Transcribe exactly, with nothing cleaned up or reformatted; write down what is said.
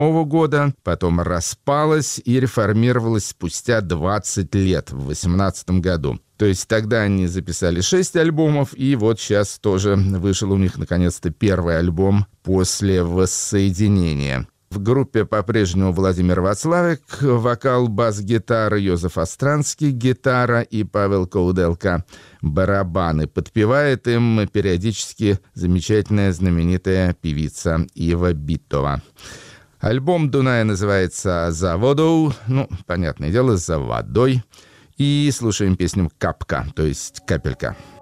года, потом распалась и реформировалась спустя двадцать лет, в восемнадцатом году. То есть тогда они записали шесть альбомов, и вот сейчас тоже вышел у них наконец-то первый альбом после воссоединения. В группе по-прежнему Владимир Вацлавик, вокал, бас-гитара, Йозеф Остранский, гитара и Павел Кауделка, барабаны. Подпевает им периодически замечательная знаменитая певица Ива Битова. Альбом Дуная называется «За водой», ну, понятное дело, «За водой». И слушаем песню «Капка», то есть «Капелька».